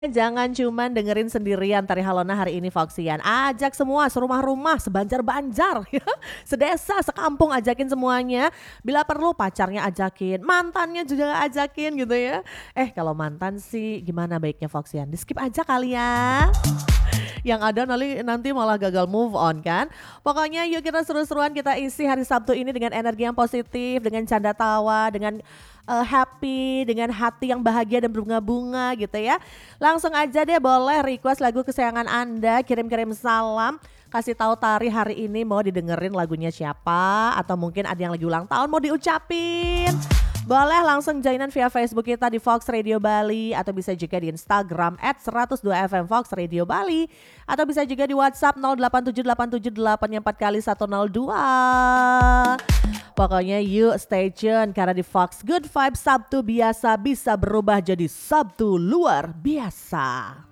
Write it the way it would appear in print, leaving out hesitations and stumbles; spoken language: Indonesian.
Jangan cuman dengerin sendirian Tari Halona hari ini Foxian. Ajak semua serumah-rumah, sebanjar-banjar, ya. Sedesa, sekampung ajakin semuanya. Bila perlu pacarnya ajakin, mantannya juga ajakin gitu ya. Kalau mantan sih gimana baiknya Foxian? Di skip aja kali ya. Yang ada nanti malah gagal move on kan. Pokoknya yuk kita seru-seruan, kita isi hari Sabtu ini dengan energi yang positif, dengan canda tawa, dengan happy, dengan hati yang bahagia dan berbunga-bunga gitu ya. Langsung aja deh boleh request lagu kesayangan Anda, kirim-kirim salam, kasih tahu Tari hari ini mau didengerin lagunya siapa, atau mungkin ada yang lagi ulang tahun mau diucapin. Boleh langsung joinan via Facebook kita di Fox Radio Bali, atau bisa juga di Instagram @102FM Fox Radio Bali, atau bisa juga di WhatsApp 087878 Pokoknya yuk stay tune karena di Fox Good Vibes Sabtu biasa bisa berubah jadi Sabtu luar biasa.